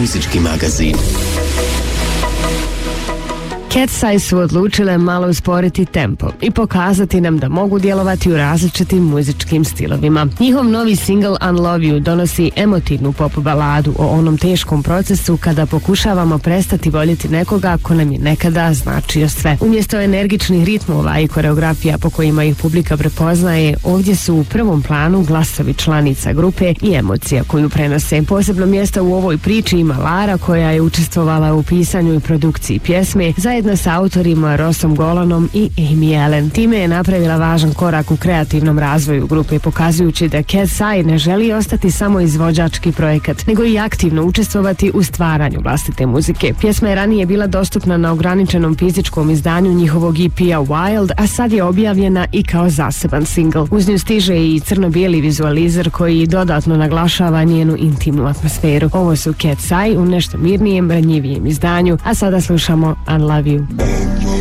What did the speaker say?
muzički magazin. Cat's Eyes su odlučile malo usporiti tempo i pokazati nam da mogu djelovati u različitim muzičkim stilovima. Njihov novi single Unlove You donosi emotivnu pop baladu o onom teškom procesu kada pokušavamo prestati voljeti nekoga ko nam je nekada značio sve. Umjesto energičnih ritmova i koreografija po kojima ih publika prepoznaje, ovdje su u prvom planu glasovi članica grupe i emocija koju prenose. Posebno mjesto u ovoj priči ima Lara, koja je učestvovala u pisanju i produkciji pjesme zajedno sa autorima Rossom Golanom i Amy Allen. Time je napravila važan korak u kreativnom razvoju grupe, pokazujući da Cat's Eye ne želi ostati samo izvođački projekat, nego i aktivno učestvovati u stvaranju vlastite muzike. Pjesma je ranije bila dostupna na ograničenom fizičkom izdanju njihovog EP-a Wild, a sad je objavljena i kao zaseban single. Uz nju stiže i crno-bijeli vizualizer koji dodatno naglašava njenu intimnu atmosferu. Ovo su Cat's Eye u nešto mirnijem, ranjivijem izdanju, a sada slušamo Unlove You.